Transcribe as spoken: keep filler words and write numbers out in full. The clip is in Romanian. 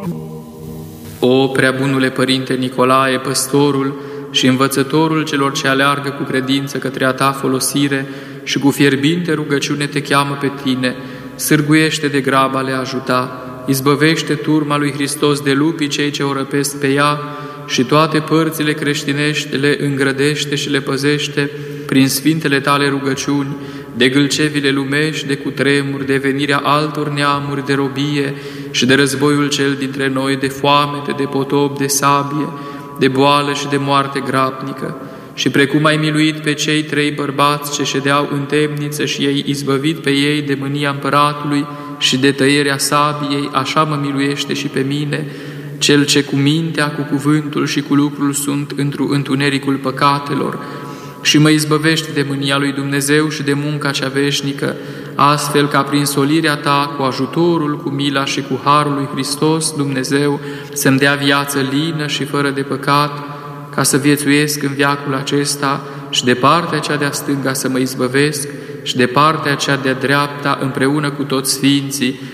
O preabunule Părinte Nicolae, păstorul și învățătorul celor ce aleargă cu credință către a ta folosire și cu fierbinte rugăciune te cheamă pe tine, sârguiește de grab a le ajuta, izbăvește turma lui Hristos de lupii cei ce o răpesc pe ea și toate părțile creștinești le îngrădește și le păzește prin sfintele tale rugăciuni, de gâlcevile lumești, de cutremur, de venirea altor neamuri, de robie și de războiul cel dintre noi, de foamete, de potop, de sabie, de boală și de moarte grabnică. Și precum ai miluit pe cei trei bărbați ce ședeau în temniță și i-ai izbăvit pe ei de mânia împăratului și de tăierea sabiei, așa mă miluiește și pe mine, cel ce cu mintea, cu cuvântul și cu lucrul sunt într-un întunericul păcatelor, și mă izbăvește de mânia lui Dumnezeu și de munca cea veșnică, astfel ca prin solirea ta, cu ajutorul, cu mila și cu harul lui Hristos, Dumnezeu, să-mi dea viață lină și fără de păcat, ca să viețuiesc în veacul acesta și de partea cea de-a stânga să mă izbăvesc și de partea cea de-a dreapta împreună cu toți sfinții,